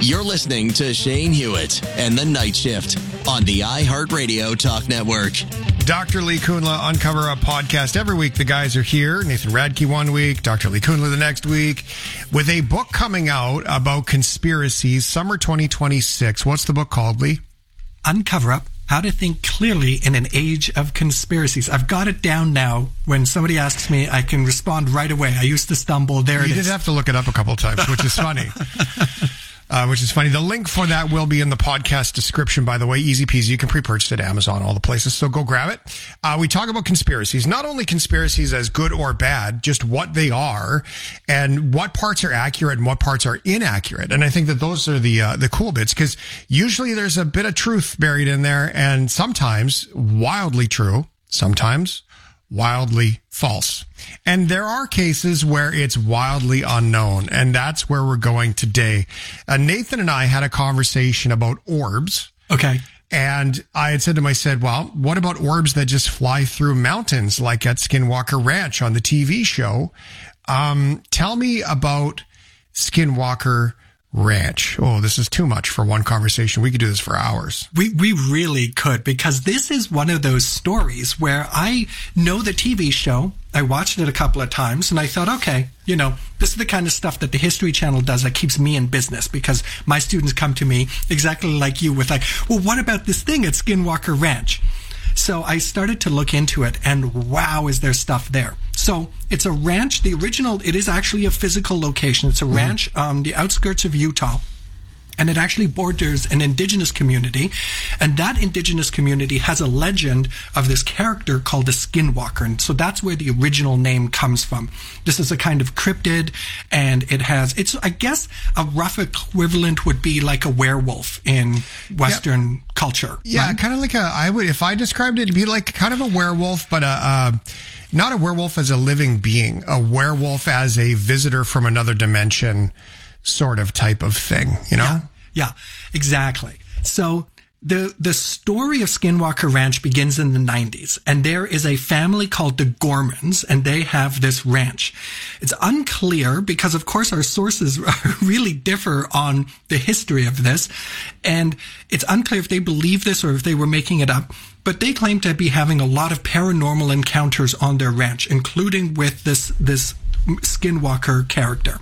You're listening to Shane Hewitt and the Night Shift on the iHeartRadio Talk Network. Dr. Lee Kunla, Uncover Up podcast. Every week the guys are here. Nathan Radke one week, Dr. Lee Kunla the next week, with a book coming out about conspiracies, summer 2026. What's the book called, Lee? Uncover Up, How to Think Clearly in an Age of Conspiracies. I've got it down now. When somebody asks me, I can respond right away. I used to stumble. There it is. You did have to look it up a couple of times, which is funny. The link for that will be in the podcast description, by the way. Easy peasy. You can pre-purchase it at Amazon, all the places. So go grab it. We talk about conspiracies, not only conspiracies as good or bad, just what they are and what parts are accurate and what parts are inaccurate. And I think that those are the cool bits, because usually there's a bit of truth buried in there, and sometimes wildly true, sometimes wildly false. And there are cases where it's wildly unknown, and that's where we're going today. Nathan and I had a conversation about orbs. Okay. And I had said to him, I said, well, what about orbs that just fly through mountains, like at Skinwalker Ranch on the TV show? Tell me about Skinwalker Ranch. Oh, this is too much for one conversation. We could do this for hours. We really could, because this is one of those stories where I know the TV show. I watched it a couple of times and I thought, okay, this is the kind of stuff that the History Channel does that keeps me in business, because my students come to me exactly like you with like, well, what about this thing at Skinwalker Ranch? So I started to look into it, and wow, is there stuff there. So it's a ranch. The original, it is actually a physical location. It's a ranch on the outskirts of Utah, and it actually borders an indigenous community. And that indigenous community has a legend of this character called the Skinwalker. And so that's where the original name comes from. This is a kind of cryptid, and it's, I guess, a rough equivalent would be like a werewolf in Western culture. Yeah, right? Kind of like if I described it, it'd be like kind of a werewolf, but not a werewolf as a living being, a werewolf as a visitor from another dimension sort of type of thing, Yeah, exactly. So the story of Skinwalker Ranch begins in the 90s, and there is a family called the Gormans, and they have this ranch. It's unclear, because of course our sources really differ on the history of this, and it's unclear if they believe this or if they were making it up, but they claim to be having a lot of paranormal encounters on their ranch, including with this Skinwalker character.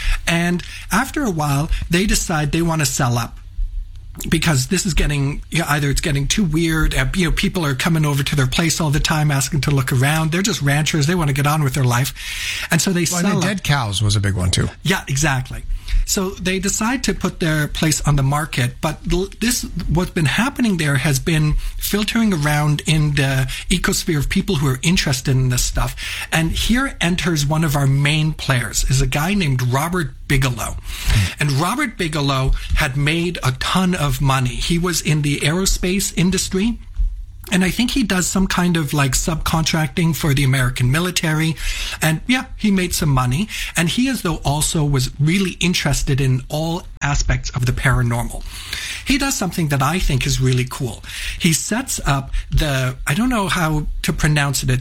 And after a while, they decide they want to sell up, because this is getting, either it's getting too weird, people are coming over to their place all the time asking to look around. They're just ranchers. They want to get on with their life. And so they sell up. Dead cows was a big one too. Yeah, exactly. So they decide to put their place on the market, but what's been happening there has been filtering around in the ecosphere of people who are interested in this stuff. And here enters one of our main players, is a guy named Robert Bigelow. And Robert Bigelow had made a ton of money. He was in the aerospace industry, and I think he does some kind of like subcontracting for the American military. And yeah, he made some money. And he, as though, also was really interested in all aspects of the paranormal. He does something that I think is really cool. He sets up I don't know how to pronounce it, it's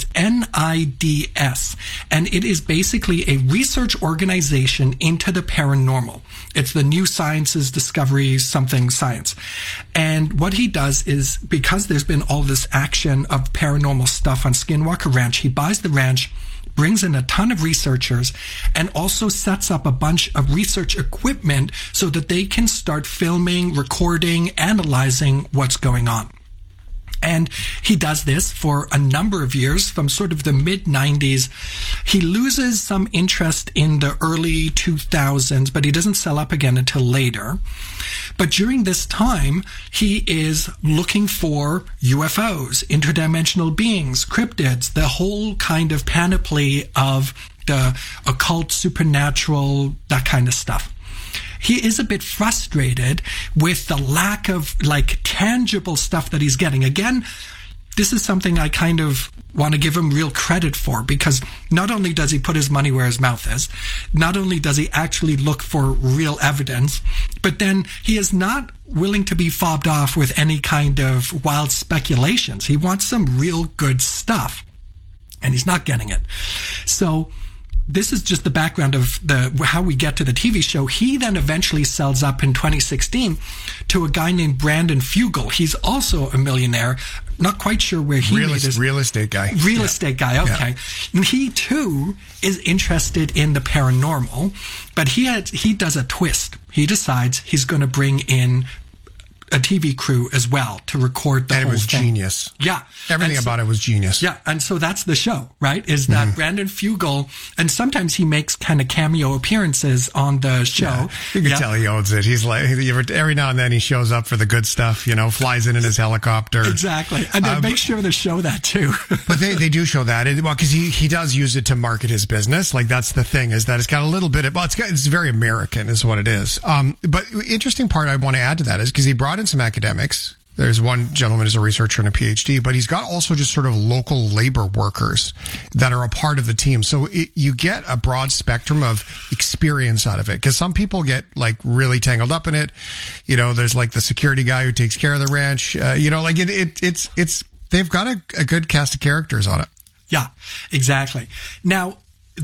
NIDS. And it is basically a research organization into the paranormal. It's the New Sciences Discovery something science. And what he does is, because there's been all this action of paranormal stuff on Skinwalker Ranch, he buys the ranch, brings in a ton of researchers, and also sets up a bunch of research equipment so that they can start filming, recording, analyzing what's going on. And he does this for a number of years, from sort of the mid-90s. He loses some interest in the early 2000s, but he doesn't sell up again until later. But during this time, he is looking for UFOs, interdimensional beings, cryptids, the whole kind of panoply of the occult, supernatural, that kind of stuff. He is a bit frustrated with the lack of tangible stuff that he's getting. Again, this is something I kind of want to give him real credit for, because not only does he put his money where his mouth is, not only does he actually look for real evidence, but then he is not willing to be fobbed off with any kind of wild speculations. He wants some real good stuff, and he's not getting it. So this is just the background of how we get to the TV show. He then eventually sells up in 2016 to a guy named Brandon Fugel. He's also a millionaire. Not quite sure where he made his... Real estate guy. Real estate guy, okay. Yeah. He, too, is interested in the paranormal, but he does a twist. He decides he's going to bring in a TV crew as well to record the whole thing. And it was genius. Yeah. Everything about it was genius. Yeah. And so that's the show, right? Is that Brandon Fugel, and sometimes he makes kind of cameo appearances on the show. Yeah. You can tell he owns it. He's like, every now and then he shows up for the good stuff, flies in his helicopter. Exactly. And they make sure to show that too. But they do show that. Well, because he does use it to market his business. Like, that's the thing, is that it's got a little bit of, it's very American is what it is. But interesting part I want to add to that is because he brought in some academics. There's one gentleman who's a researcher and a PhD, but he's got also just sort of local labor workers that are a part of the team. So you get a broad spectrum of experience out of it, because some people get like really tangled up in it. There's like the security guy who takes care of the ranch. It's they've got a good cast of characters on it. Yeah, exactly. Now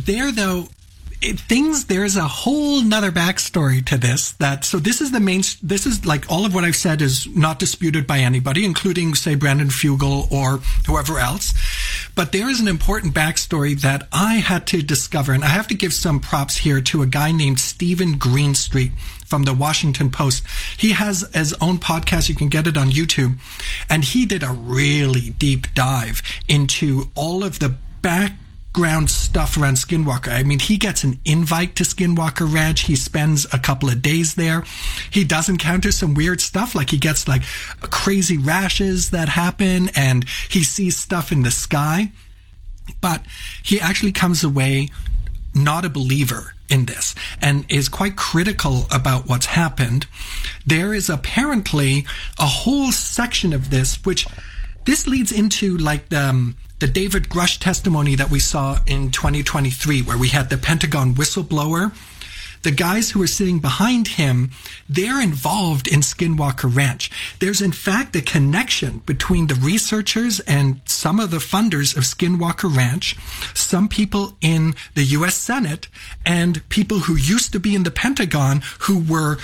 there's a whole nother backstory to this. This is like all of what I've said is not disputed by anybody, including, say, Brandon Fugel or whoever else. But there is an important backstory that I had to discover, and I have to give some props here to a guy named Stephen Greenstreet from the Washington Post. He has his own podcast. You can get it on YouTube. And he did a really deep dive into all of the background stuff around Skinwalker. I mean, he gets an invite to Skinwalker Ranch. He spends a couple of days there. He does encounter some weird stuff, like he gets like crazy rashes that happen, and he sees stuff in the sky. But he actually comes away not a believer in this and is quite critical about what's happened. There is apparently a whole section of this leads into like the David Grush testimony that we saw in 2023, where we had the Pentagon whistleblower. The guys who are sitting behind him, they're involved in Skinwalker Ranch. There's in fact a connection between the researchers and some of the funders of Skinwalker Ranch, some people in the U.S. Senate, and people who used to be in the Pentagon who were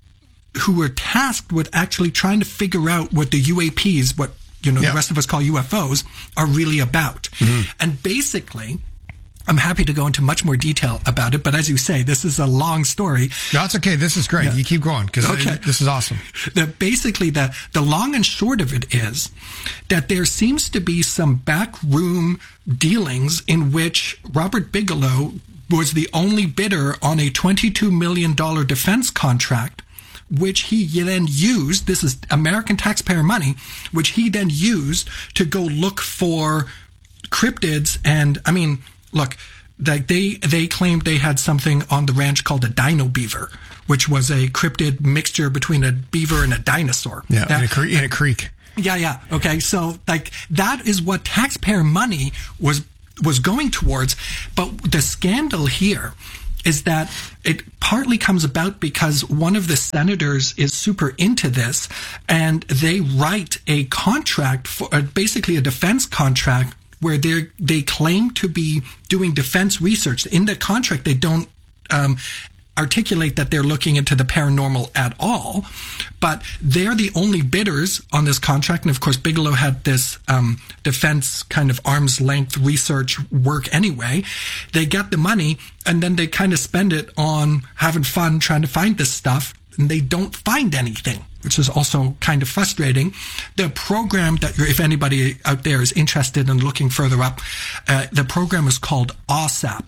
tasked with actually trying to figure out what the UAPs, the rest of us call UFOs, are really about. Mm-hmm. And basically, I'm happy to go into much more detail about it, but as you say, this is a long story. No, it's okay. This is great. Yeah. You keep going, because this is awesome. Basically, the long and short of it is that there seems to be some backroom dealings in which Robert Bigelow was the only bidder on a $22 million defense contract, which he then used, this is American taxpayer money, which he then used to go look for cryptids. And I mean, look, they claimed they had something on the ranch called a dino beaver, which was a cryptid mixture between a beaver and a dinosaur. Yeah, in a creek. Yeah. Okay, so like that is what taxpayer money was going towards. But the scandal here is that it partly comes about because one of the senators is super into this, and they write a contract for basically a defense contract where they claim to be doing defense research. In the contract, they don't articulate that they're looking into the paranormal at all, but they're the only bidders on this contract. And of course, Bigelow had this defense kind of arm's length research work anyway. They get the money, and then they kind of spend it on having fun trying to find this stuff, and they don't find anything, which is also kind of frustrating. The program that, if anybody out there is interested in looking further up, the program is called AAWSAP.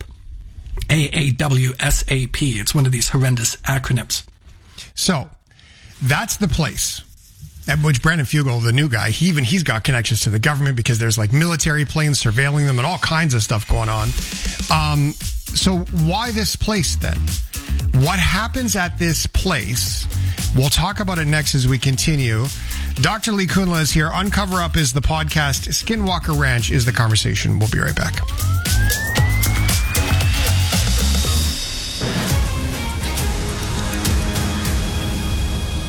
AAWSAP. It's one of these horrendous acronyms. So that's the place at which Brandon Fugel, the new guy, he's got connections to the government, because there's like military planes surveilling them and all kinds of stuff going on. So why this place then? What happens at this place? We'll talk about it next as we continue. Dr. Lee Kunla is here. Uncover Up is the podcast. Skinwalker Ranch is the conversation. We'll be right back.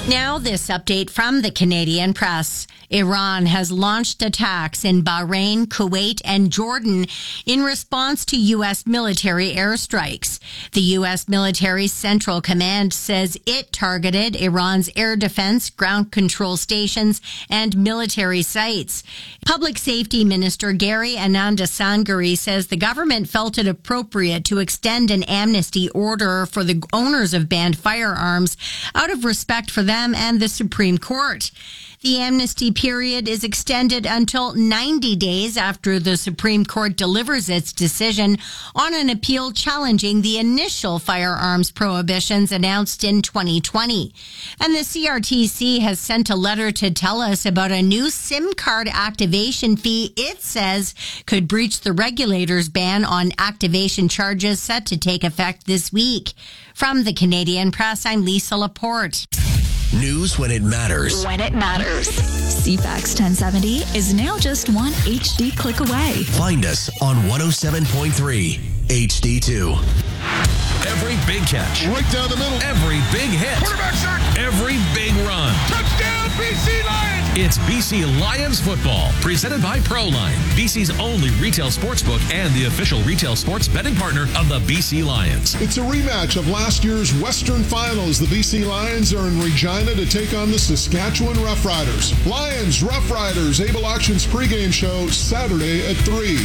Now, this update from the Canadian Press. Iran has launched attacks in Bahrain, Kuwait, and Jordan in response to U.S. military airstrikes. The U.S. military Central Command says it targeted Iran's air defense, ground control stations, and military sites. Public Safety Minister Gary Anandasangari says the government felt it appropriate to extend an amnesty order for the owners of banned firearms out of respect for them and the Supreme Court. The amnesty period is extended until 90 days after the Supreme Court delivers its decision on an appeal challenging the initial firearms prohibitions announced in 2020. And the CRTC has sent a letter to tell us about a new SIM card activation fee it says could breach the regulator's ban on activation charges set to take effect this week. From the Canadian Press, I'm Lisa Laporte. News when it matters. When it matters. CFAX 1070 is now just one HD click away. Find us on 107.3 HD2. Every big catch. Right down the middle. Every big hit. Quarterback sack. Every big run. Touchdown, BC Lions. It's BC Lions football, presented by ProLine, BC's only retail sportsbook and the official retail sports betting partner of the BC Lions. It's a rematch of last year's Western Finals. The BC Lions are in Regina to take on the Saskatchewan Roughriders. Lions, Roughriders, Able Auctions pregame show Saturday at 3.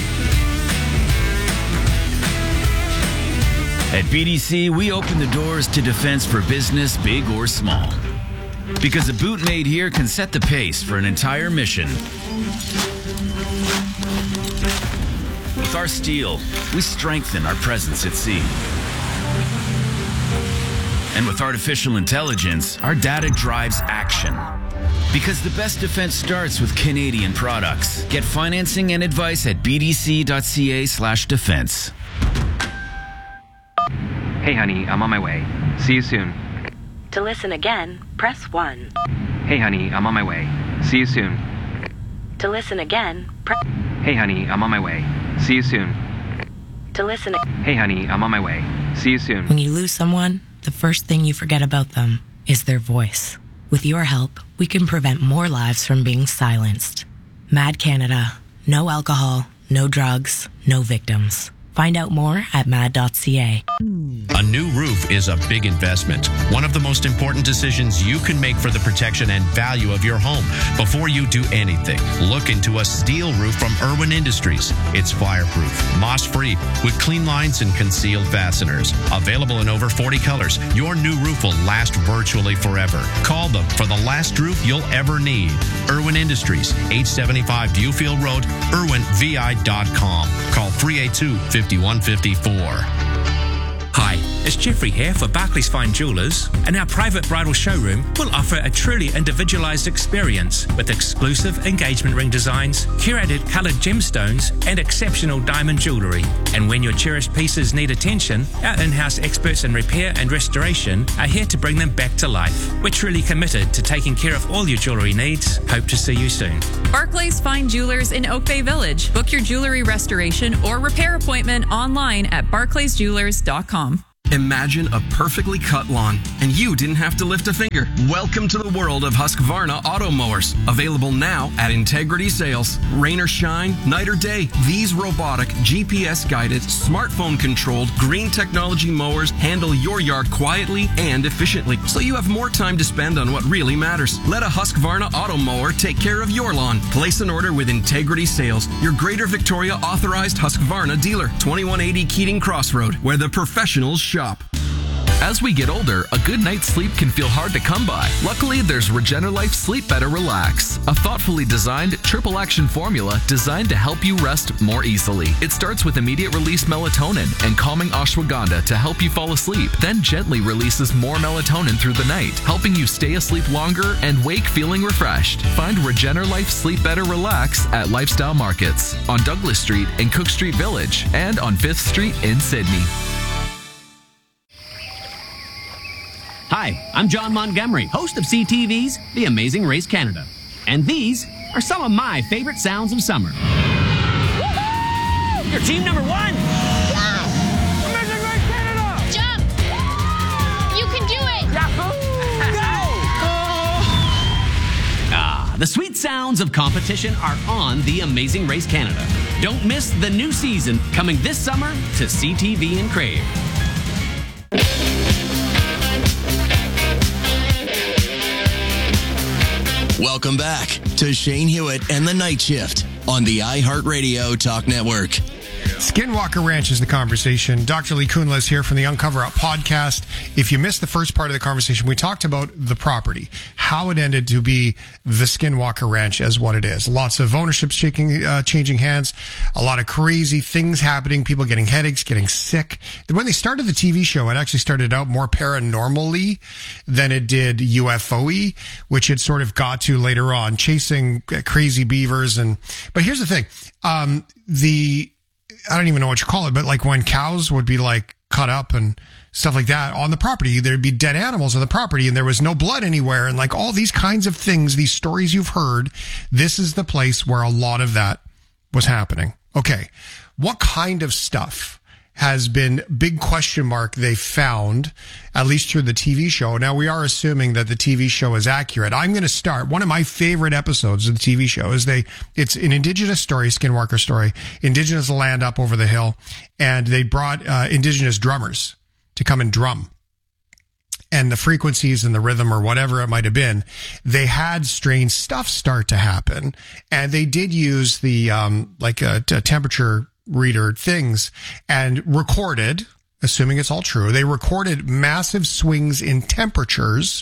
At BDC, we open the doors to defense for business, big or small. Because a boot made here can set the pace for an entire mission. With our steel, we strengthen our presence at sea. And with artificial intelligence, our data drives action. Because the best defense starts with Canadian products. Get financing and advice at bdc.ca/defense. Hey honey, I'm on my way. See you soon. To listen again, press 1. Hey honey, I'm on my way. See you soon. To listen again, Hey honey, I'm on my way. See you soon. To listen. Hey honey, I'm on my way. See you soon. When you lose someone, the first thing you forget about them is their voice. With your help, we can prevent more lives from being silenced. MAD Canada. No alcohol, no drugs, no victims. Find out more at mad.ca. A new roof is a big investment. One of the most important decisions you can make for the protection and value of your home. Before you do anything, look into a steel roof from Irwin Industries. It's fireproof, moss-free, with clean lines and concealed fasteners. Available in over 40 colors, your new roof will last virtually forever. Call them for the last roof you'll ever need. Irwin Industries, 875 Viewfield Road, irwinvi.com. Call 382-5154. Hi, it's Jeffrey here for Barclays Fine Jewellers, and our private bridal showroom will offer a truly individualised experience with exclusive engagement ring designs, curated coloured gemstones, and exceptional diamond jewellery. And when your cherished pieces need attention, our in-house experts in repair and restoration are here to bring them back to life. We're truly committed to taking care of all your jewellery needs. Hope to see you soon. Barclays Fine Jewelers in Oak Bay Village. Book your jewellery restoration or repair appointment online at barclaysjewelers.com. Imagine a perfectly cut lawn, and you didn't have to lift a finger. Welcome to the world of Husqvarna auto mowers. Available now at Integrity Sales. Rain or shine, night or day, these robotic, GPS-guided, smartphone-controlled, green technology mowers handle your yard quietly and efficiently, so you have more time to spend on what really matters. Let a Husqvarna auto mower take care of your lawn. Place an order with Integrity Sales, your Greater Victoria authorized Husqvarna dealer. 2180 Keating Crossroad, where the professionals shop. As we get older, a good night's sleep can feel hard to come by. Luckily, there's Regenerlife Sleep Better Relax, a thoughtfully designed triple action formula designed to help you rest more easily. It starts with immediate release melatonin and calming ashwagandha to help you fall asleep, then gently releases more melatonin through the night, helping you stay asleep longer and wake feeling refreshed. Find Regenerlife Sleep Better Relax at Lifestyle Markets on Douglas Street in Cook Street Village and on 5th Street in Sydney. Hi, I'm John Montgomery, host of CTV's The Amazing Race Canada. And these are some of my favorite sounds of summer. Woo-hoo! You're team number 1! Yeah! Amazing Race Canada! Jump! You can do it! Yahoo! Go! The sweet sounds of competition are on The Amazing Race Canada. Don't miss the new season coming this summer to CTV in Crave. Welcome back to Shane Hewitt and the Night Shift on the iHeartRadio Talk Network. Skinwalker Ranch is the conversation. Dr. Lee Kunla is here from the Uncover Up podcast. If you missed the first part of the conversation, we talked about the property, how it ended to be the Skinwalker Ranch as what it is. Lots of ownerships changing hands, a lot of crazy things happening, people getting headaches, getting sick. When they started the TV show, it actually started out more paranormally than it did UFO-y, which it sort of got to later on, chasing crazy beavers. But here's the thing. I don't even know what you call it, but like when cows would be like cut up and stuff like that on the property, there'd be dead animals on the property and there was no blood anywhere. And like all these kinds of things, these stories you've heard, this is the place where a lot of that was happening. Okay. What kind of stuff has been big question mark they found, at least through the TV show? Now, we are assuming that the TV show is accurate. I'm going to start. One of my favorite episodes of the TV show is it's an Indigenous story, Skinwalker story, Indigenous land up over the hill, and they brought Indigenous drummers to come and drum. And the frequencies and the rhythm or whatever it might have been, they had strange stuff start to happen. And they did use the a temperature reader things and recorded, assuming it's all true, they recorded massive swings in temperatures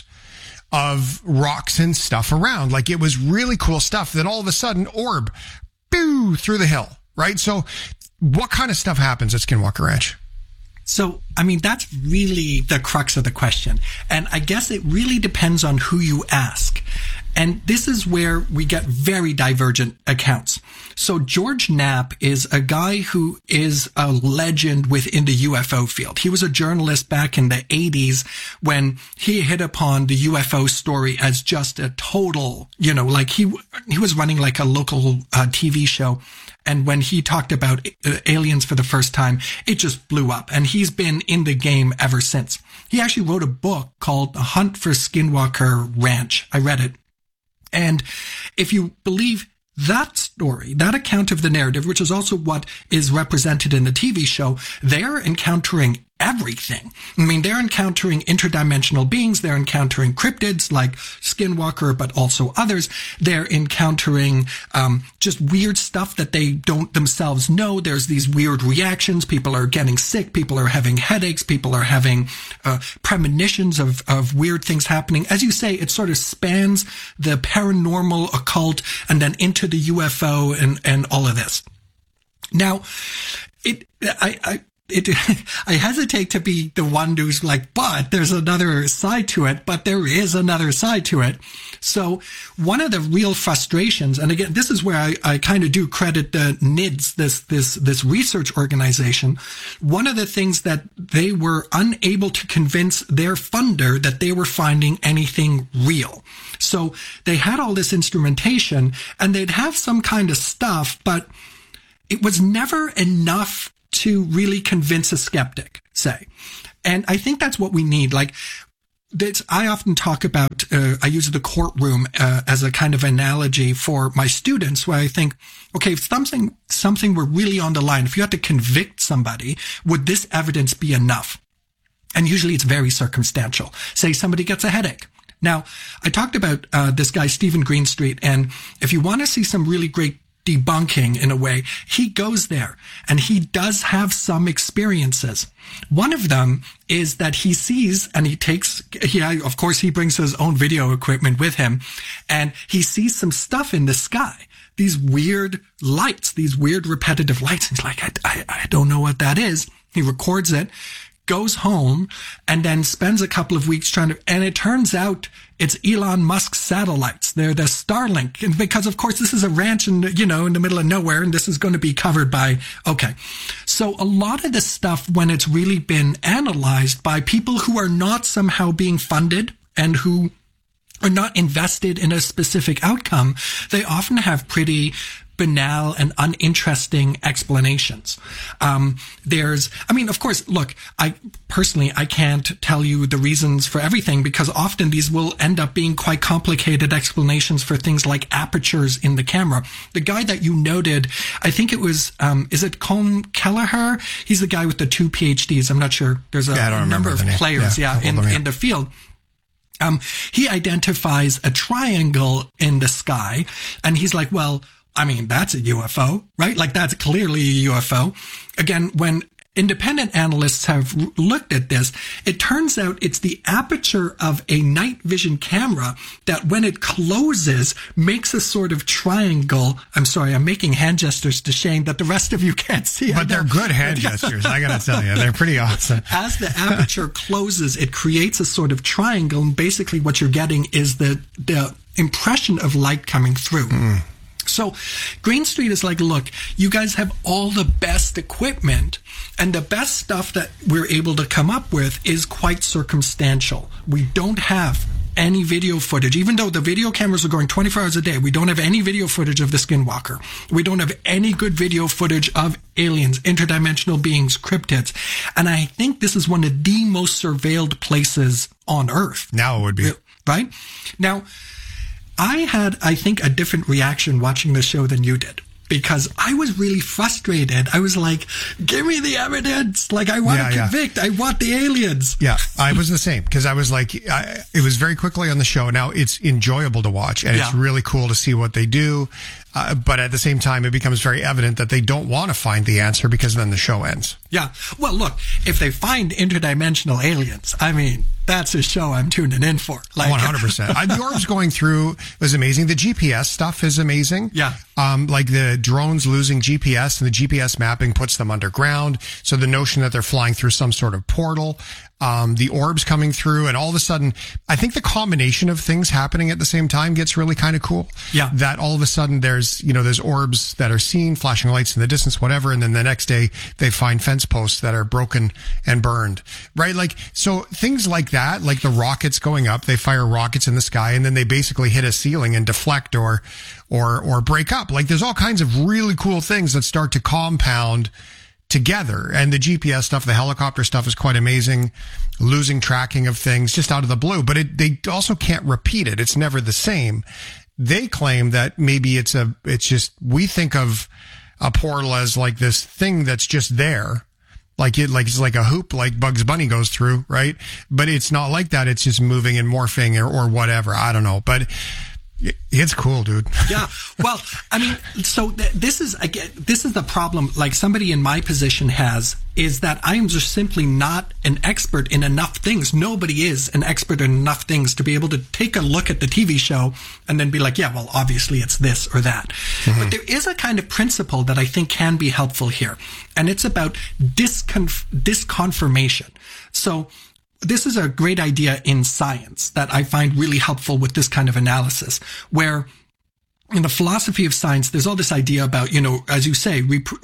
of rocks and stuff around. Like it was really cool stuff. Then all of a sudden, orb, boo, through the hill, right? So what kind of stuff happens at Skinwalker Ranch? So, I mean, that's really the crux of the question. And I guess it really depends on who you ask. And this is where we get very divergent accounts. So George Knapp is a guy who is a legend within the UFO field. He was a journalist back in the 80s when he hit upon the UFO story as just a total, like he was running like a local TV show. And when he talked about aliens for the first time, it just blew up. And he's been in the game ever since. He actually wrote a book called The Hunt for Skinwalker Ranch. I read it. And if you believe that story, that account of the narrative, which is also what is represented in the TV show, they're encountering everything. I mean, they're encountering interdimensional beings. They're encountering cryptids like Skinwalker, but also others. They're encountering just weird stuff that they don't themselves know. There's these weird reactions. People are getting sick. People are having headaches. People are having premonitions of weird things happening. As you say, it sort of spans the paranormal, occult, and then into the UFO and all of this. Now, I hesitate to be the one who's like, but there's another side to it, but there is another side to it. So one of the real frustrations, and again, this is where I kind of do credit the NIDS, this research organization. One of the things that they were unable to convince their funder that they were finding anything real. So they had all this instrumentation and they'd have some kind of stuff, but it was never enough to really convince a skeptic, say. And I think that's what we need. Like, I often talk about, I use the courtroom as a kind of analogy for my students, where I think, okay, if something were really on the line, if you had to convict somebody, would this evidence be enough? And usually it's very circumstantial. Say somebody gets a headache. Now, I talked about this guy, Stephen Greenstreet, and if you want to see some really great debunking in a way, he goes there and he does have some experiences. One of them is that he sees and of course he brings his own video equipment with him, and he sees some stuff in the sky, these weird lights, these weird repetitive lights. He's like, I don't know what that is. He records it, goes home, and then spends a couple of weeks and it turns out it's Elon Musk's satellites. They're the Starlink. And because of course this is a ranch in the middle of nowhere, and this is going to be covered by, okay. So a lot of this stuff, when it's really been analyzed by people who are not somehow being funded and who are not invested in a specific outcome, they often have pretty banal and uninteresting explanations. Of course, look, I can't tell you the reasons for everything, because often these will end up being quite complicated explanations for things like apertures in the camera. The guy that you noted, I think it was, is it Colm Kelleher? He's the guy with the 2 PhDs. I'm not sure. There's a number of players, in the field. He identifies a triangle in the sky, and he's like, well, I mean, that's a UFO, right? Like, that's clearly a UFO. Again, when independent analysts have looked at this, it turns out it's the aperture of a night vision camera that, when it closes, makes a sort of triangle. I'm sorry, I'm making hand gestures to Shane that the rest of you can't see. But they're good hand gestures, I gotta tell you. They're pretty awesome. As the aperture closes, it creates a sort of triangle, and basically what you're getting is the impression of light coming through. So Green Street is like, look, you guys have all the best equipment, and the best stuff that we're able to come up with is quite circumstantial. We don't have any video footage. Even though the video cameras are going 24 hours a day, we don't have any video footage of the Skinwalker. We don't have any good video footage of aliens, interdimensional beings, cryptids. And I think this is one of the most surveilled places on Earth. Now it would be. Right? Now, I had, I think, a different reaction watching the show than you did, because I was really frustrated. I was like, give me the evidence. Like, I want to convict. I want the aliens. Yeah, I was the same, because I was like, it was very quickly on the show. Now, it's enjoyable to watch, and it's really cool to see what they do. But at the same time, it becomes very evident that they don't want to find the answer, because then the show ends. Yeah. Well, look, if they find interdimensional aliens, I mean, that's a show I'm tuning in for. Like 100%. The orbs going through was amazing. The GPS stuff is amazing. Yeah. Like the drones losing GPS, and the GPS mapping puts them underground. So the notion that they're flying through some sort of portal, the orbs coming through, and all of a sudden, I think the combination of things happening at the same time gets really kind of cool. Yeah. That all of a sudden there's orbs that are seen, flashing lights in the distance, whatever. And then the next day they find fence posts that are broken and burned, right? Like, so things like that, like the rockets going up, they fire rockets in the sky, and then they basically hit a ceiling and deflect or break up. Like, there's all kinds of really cool things that start to compound together. And the GPS stuff, the helicopter stuff is quite amazing. Losing tracking of things just out of the blue, but they also can't repeat it. It's never the same. They claim that maybe it's just, we think of a portal as like this thing that's just there. It's like a hoop, like Bugs Bunny goes through, right? But it's not like that. It's just moving and morphing or whatever. I don't know, but it's cool, dude. Yeah. Well, I mean, so this is the problem. Like, somebody in my position is that I am just simply not an expert in enough things. Nobody is an expert in enough things to be able to take a look at the TV show and then be like, yeah, well, obviously it's this or that. Mm-hmm. But there is a kind of principle that I think can be helpful here. And it's about disconfirmation. So, this is a great idea in science that I find really helpful with this kind of analysis, where in the philosophy of science, there's all this idea about, as you say,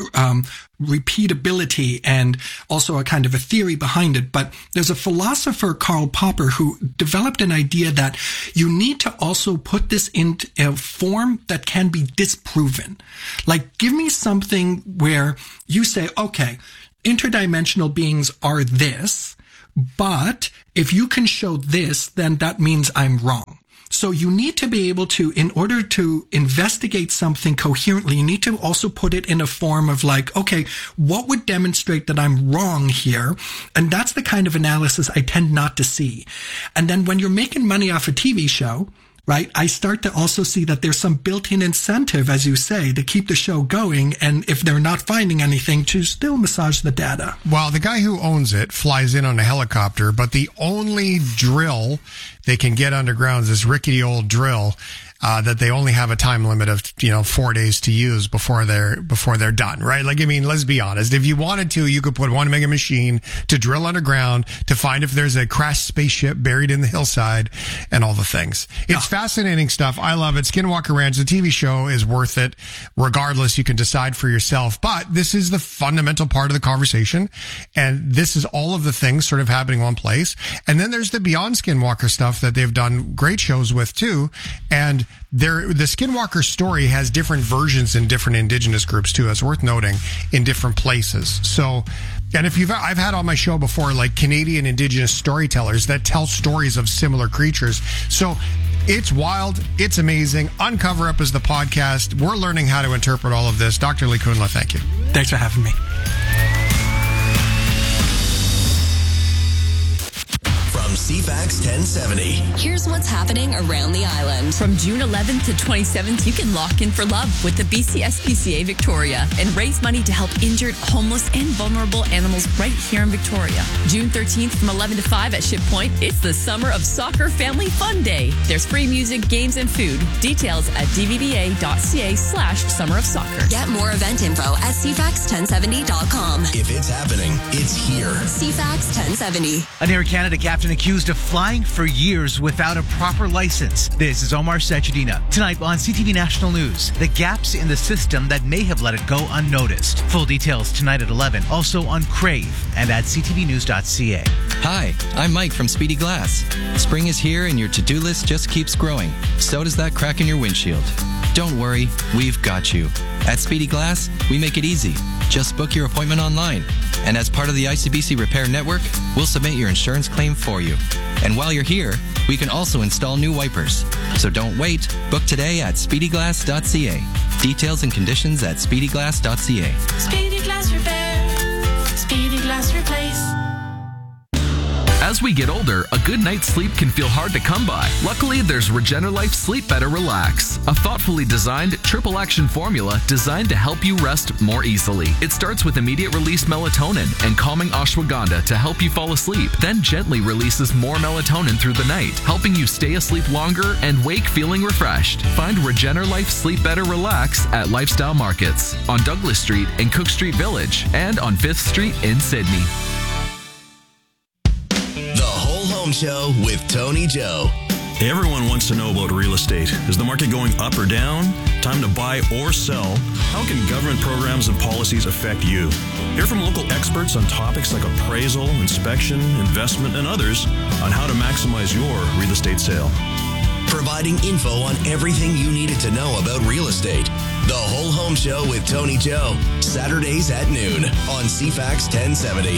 repeatability, and also a kind of a theory behind it. But there's a philosopher, Karl Popper, who developed an idea that you need to also put this in a form that can be disproven. Like, give me something where you say, okay, interdimensional beings are this, but if you can show this, then that means I'm wrong. So you need to be able to, in order to investigate something coherently, you need to also put it in a form of like, okay, what would demonstrate that I'm wrong here? And that's the kind of analysis I tend not to see. And then when you're making money off a TV show, right, I start to also see that there's some built-in incentive, as you say, to keep the show going, and if they're not finding anything, to still massage the data. Well, the guy who owns it flies in on a helicopter, but the only drill they can get underground is this rickety old drill that they only have a time limit of 4 days to use before they're done, right? Like, I mean, let's be honest. If you wanted to, you could put one mega machine to drill underground to find if there's a crashed spaceship buried in the hillside and all the things. It's fascinating stuff. I love it. Skinwalker Ranch, the TV show, is worth it. Regardless, you can decide for yourself. But this is the fundamental part of the conversation, and this is all of the things sort of happening in one place. And then there's the Beyond Skinwalker stuff that they've done great shows with too, and the Skinwalker story has different versions in different indigenous groups too. It's worth noting, in different places. So, and if I've had on my show before, like Canadian indigenous storytellers that tell stories of similar creatures. So it's wild. It's amazing. Uncover Up is the podcast. We're learning how to interpret all of this. Dr. Lee Kunla, thank you. Thanks for having me. CFAX 1070. Here's what's happening around the island. From June 11th to 27th, you can lock in for love with the BC SPCA Victoria and raise money to help injured, homeless, and vulnerable animals right here in Victoria. June 13th from 11 to 5 at Ship Point, it's the Summer of Soccer Family Fun Day. There's free music, games, and food. Details at dvba.ca/Summer of Soccer. Get more event info at cfax1070.com. If it's happening, it's here. CFAX 1070. An Air Canada captain accused of flying for years without a proper license. This is Omar Sachedina. Tonight on CTV National News, the gaps in the system that may have let it go unnoticed. Full details tonight at 11, also on Crave and at ctvnews.ca. Hi, I'm Mike from Speedy Glass. Spring is here and your to-do list just keeps growing. So does that crack in your windshield. Don't worry, we've got you. At Speedy Glass, we make it easy. Just book your appointment online. And as part of the ICBC Repair Network, we'll submit your insurance claim for you. And while you're here, we can also install new wipers. So don't wait. Book today at speedyglass.ca. Details and conditions at speedyglass.ca. Speedy Glass Repair. Speedy Glass Replace. As we get older, a good night's sleep can feel hard to come by. Luckily, there's Regenerlife Sleep Better Relax, a thoughtfully designed triple action formula designed to help you rest more easily. It starts with immediate release melatonin and calming ashwagandha to help you fall asleep, then gently releases more melatonin through the night, helping you stay asleep longer and wake feeling refreshed. Find Regenerlife Sleep Better Relax at Lifestyle Markets on Douglas Street in Cook Street Village and on 5th Street in Sydney. Show with Tony Joe. Everyone wants to know about real estate. Is the market going up or down? Time to buy or sell? How can government programs and policies affect you? Hear from local experts on topics like appraisal, inspection, investment, and others on how to maximize your real estate sale. Providing info on everything you needed to know about real estate. The Whole Home Show with Tony Joe. Saturdays at noon on CFAX 1070.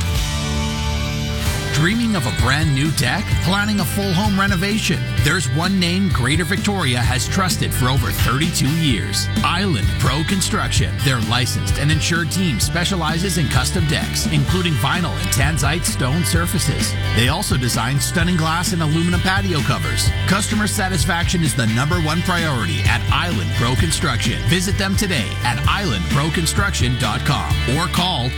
Dreaming of a brand new deck? Planning a full home renovation? There's one name Greater Victoria has trusted for over 32 years. Island Pro Construction. Their licensed and insured team specializes in custom decks, including vinyl and tanzite stone surfaces. They also design stunning glass and aluminum patio covers. Customer satisfaction is the #1 priority at Island Pro Construction. Visit them today at islandproconstruction.com or call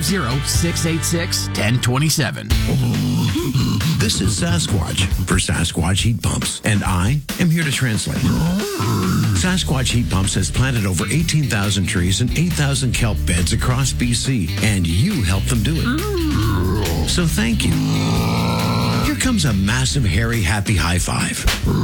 250-686-1027. This is Sasquatch for Sasquatch Heat Pumps, and I am here to translate. Sasquatch Heat Pumps has planted over 18,000 trees and 8,000 kelp beds across BC, and you helped them do it. So thank you. Here comes a massive, hairy, happy high five.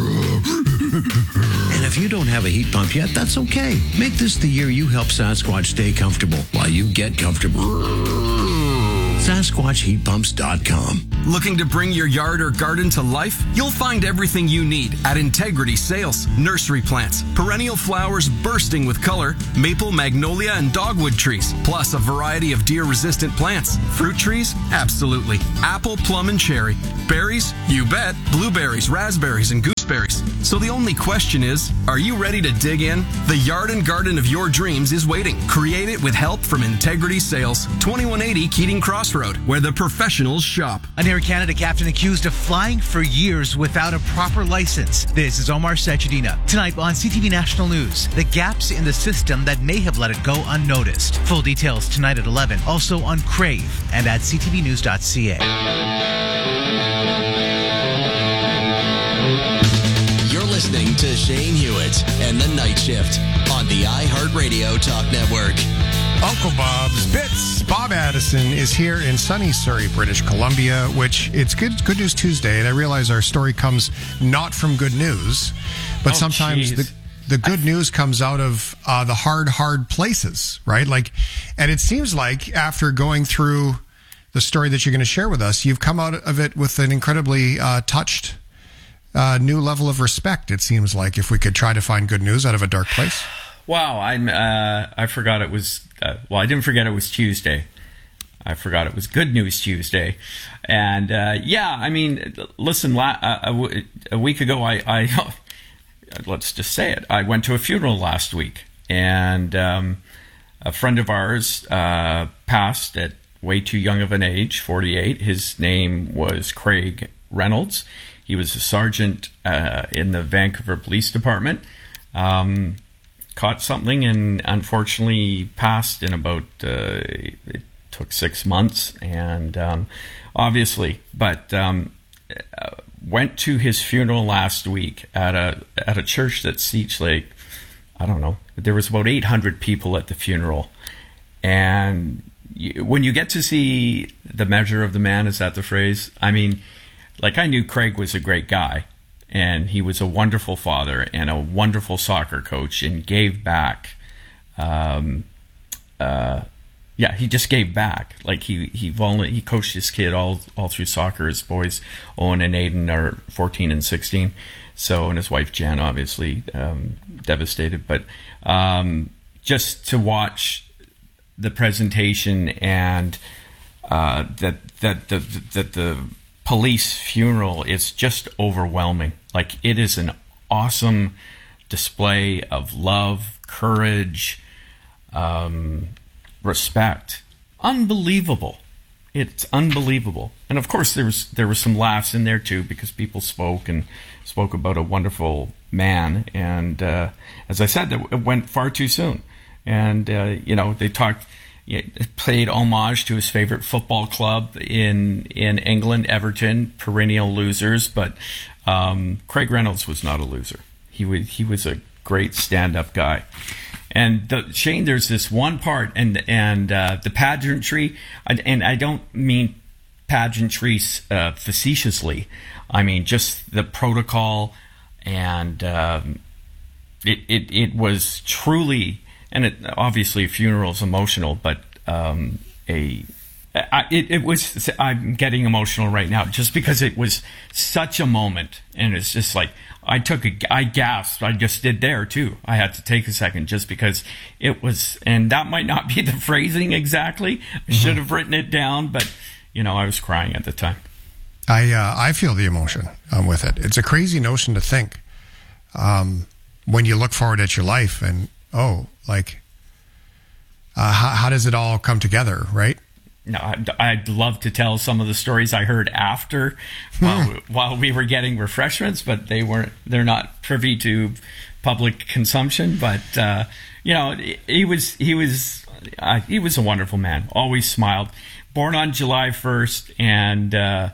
And if you don't have a heat pump yet, that's okay. Make this the year you help Sasquatch stay comfortable while you get comfortable. SasquatchHeatPumps.com. Looking to bring your yard or garden to life? You'll find everything you need at Integrity Sales. Nursery plants, perennial flowers bursting with color, maple, magnolia, and dogwood trees, plus a variety of deer-resistant plants. Fruit trees? Absolutely. Apple, plum, and cherry. Berries? You bet. Blueberries, raspberries, and gooseberries. So the only question is, are you ready to dig in? The yard and garden of your dreams is waiting. Create it with help from Integrity Sales. 2180 Keating Crossroad, where the professionals shop. An Air Canada captain accused of flying for years without a proper license. This is Omar Sachedina. Tonight on CTV National News, the gaps in the system that may have let it go unnoticed. Full details tonight at 11, also on Crave and at ctvnews.ca. Listening to Shane Hewitt and the Night Shift on the iHeartRadio Talk Network. Uncle Bob's Bits. Bob Addison is here in sunny Surrey, British Columbia, which it's Good News Tuesday, and I realize our story comes not from good news, but sometimes the good news comes out of the hard places, right? And it seems like after going through the story that you're going to share with us, you've come out of it with an incredibly touched new level of respect, it seems like, if we could try to find good news out of a dark place. Wow, I forgot it was, I didn't forget it was Tuesday. I forgot it was Good News Tuesday. And, I mean, listen, a week ago, I let's just say it, I went to a funeral last week. And a friend of ours passed at way too young of an age, 48. His name was Craig Reynolds. He was a sergeant in the Vancouver Police Department. Caught something and unfortunately passed in about, it took 6 months, and obviously, but went to his funeral last week at a church that seats like, I don't know, there was about 800 people at the funeral. And when you get to see the measure of the man, is that the phrase? I mean, like, I knew Craig was a great guy, and he was a wonderful father and a wonderful soccer coach, and gave back. He just gave back. Like, he coached his kid all through soccer. His boys, Owen and Aiden, are 14 and 16. So, and his wife Jen, obviously devastated. But just to watch the presentation and that the police funeral is just overwhelming. Like, it is an awesome display of love, courage, respect. Unbelievable. It's unbelievable. And of course there were some laughs in there too, because people spoke about a wonderful man. And as I said, it went far too soon. And they paid homage to his favorite football club in England, Everton, perennial losers. But Craig Reynolds was not a loser. He was a great stand-up guy. And Shane, there's this one part, and the pageantry, and I don't mean pageantry facetiously. I mean just the protocol, and it was truly, and obviously a funeral is emotional, but it was. I'm getting emotional right now just because it was such a moment, and it's just like. I gasped. I just did there too. I had to take a second just because it was, and that might not be the phrasing exactly. I should have written it down, but I was crying at the time. I feel the emotion with it. It's a crazy notion to think when you look forward at your life and how does it all come together, right? No, I'd love to tell some of the stories I heard after while we were getting refreshments, but they're not privy to public consumption. But he was a wonderful man. Always smiled. Born on July 1st and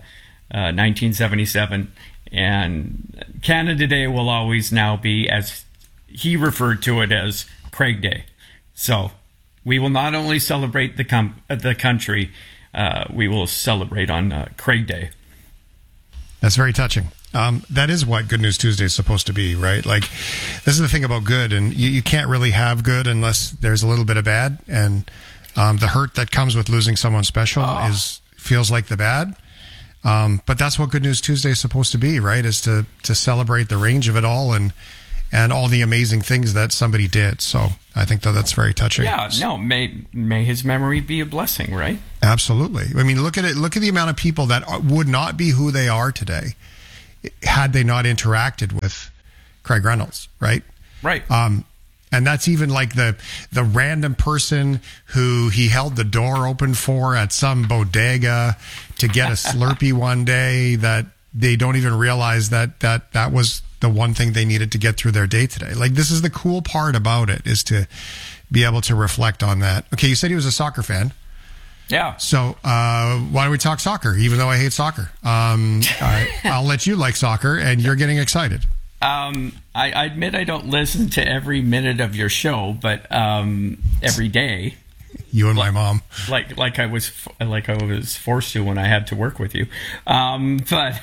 1977, and Canada Day will always now be, as he referred to it, as Craig Day. So. We will not only celebrate the country, we will celebrate on Craig Day. That's very touching. That is what Good News Tuesday is supposed to be, right? Like, this is the thing about good, and you can't really have good unless there's a little bit of bad, and the hurt that comes with losing someone special feels like the bad. But that's what Good News Tuesday is supposed to be, right? Is to celebrate the range of it all and all the amazing things that somebody did. So I think that's very touching. Yeah, no, may his memory be a blessing, right? Absolutely. I mean, look at it. Look at the amount of people that would not be who they are today had they not interacted with Craig Reynolds, right? Right. And that's even like the random person who he held the door open for at some bodega to get a Slurpee one day, that they don't even realize that was the one thing they needed to get through their day today. Like, this is the cool part about it, is to be able to reflect on that. Okay, you said he was a soccer fan. Yeah. So why don't we talk soccer, even though I hate soccer? I'll let you like soccer, and you're getting excited. I admit I don't listen to every minute of your show, but every day. You and my mom. Like I was forced to when I had to work with you. But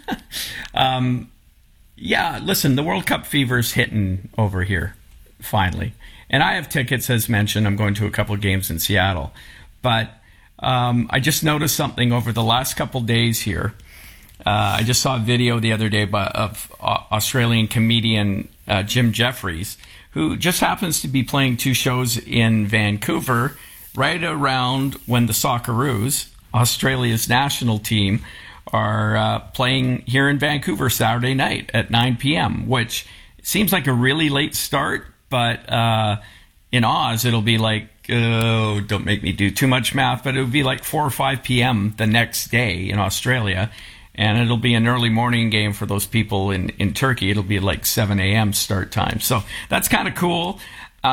yeah, listen, the World Cup fever's hitting over here, finally. And I have tickets, as mentioned. I'm going to a couple of games in Seattle. But I just noticed something over the last couple of days here. I just saw a video the other day of Australian comedian Jim Jeffries, who just happens to be playing 2 shows in Vancouver right around when the Socceroos, Australia's national team, are playing here in Vancouver Saturday night at 9 p.m., which seems like a really late start, but in Oz it'll be like, don't make me do too much math, but it'll be like 4 or 5 p.m. the next day in Australia, and it'll be an early morning game for those people in Turkey. It'll be like 7 a.m. start time. So that's kind of cool.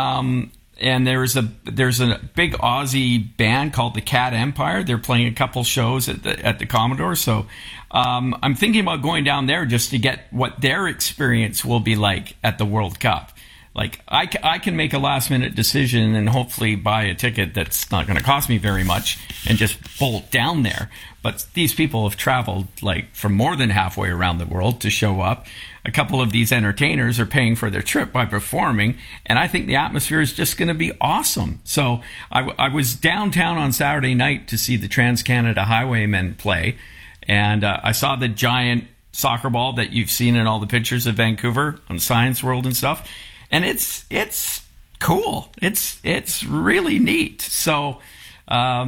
And there's a big Aussie band called the Cat Empire. They're playing a couple shows at the Commodore. So I'm thinking about going down there just to get what their experience will be like at the World Cup. Like I can make a last minute decision and hopefully buy a ticket that's not going to cost me very much and just bolt down there. But these people have traveled like from more than halfway around the world to show up. A couple of these entertainers are paying for their trip by performing, and I think the atmosphere is just going to be awesome. So I was downtown on Saturday night to see the Trans-Canada Highwaymen play, and I saw the giant soccer ball that you've seen in all the pictures of Vancouver on Science World and stuff. And it's cool. It's really neat. So, I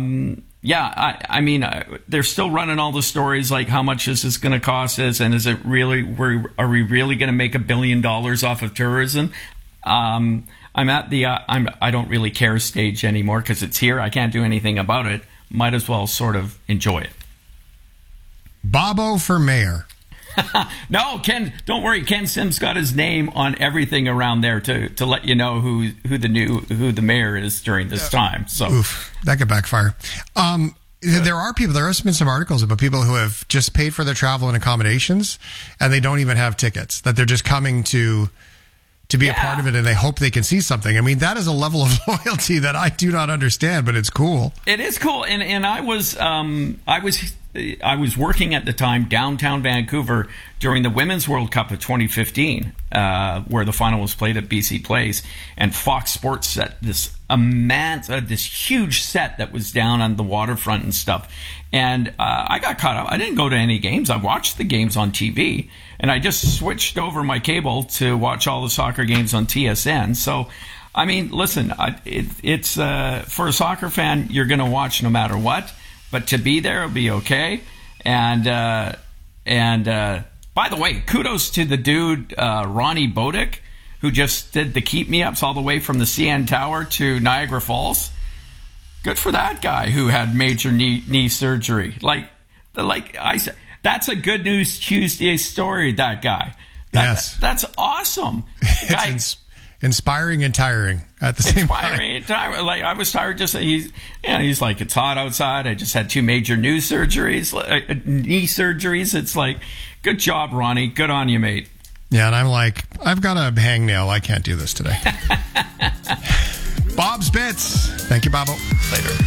mean, they're still running all the stories like how much is this going to cost us, and is it really? Are we really going to make $1 billion off of tourism? I'm at the I don't really care stage anymore because it's here. I can't do anything about it. Might as well sort of enjoy it. Bobo for mayor. No, Ken, don't worry. Ken Sims got his name on everything around there to let you know who the mayor is during this time. So, oof, that could backfire. There are been some articles about people who have just paid for their travel and accommodations, and they don't even have tickets. That they're just coming to be a part of it, and they hope they can see something. I mean, that is a level of loyalty that I do not understand, but it's cool. It is cool, and I was working at the time downtown Vancouver during the Women's World Cup of 2015, where the final was played at BC Place, and Fox Sports set this huge set that was down on the waterfront and stuff. And I got caught up. I didn't go to any games. I watched the games on TV, and I just switched over my cable to watch all the soccer games on TSN. So, I mean, listen, it's for a soccer fan, you're going to watch no matter what. But to be there will be okay. And by the way, kudos to the dude, Ronnie Bodick, who just did the Keep Me Ups all the way from the CN Tower to Niagara Falls. Good for that guy who had major knee surgery. Like I said, that's a Good News Tuesday story, that guy. Yes. That's awesome. It's inspiring and tiring at the same time. Like I was tired. He's like, it's hot outside. I just had 2 major knee surgeries. It's like, good job, Ronnie. Good on you, mate. Yeah, and I'm like, I've got a hangnail. I can't do this today. Bob's Bits. Thank you, Bobo. Later.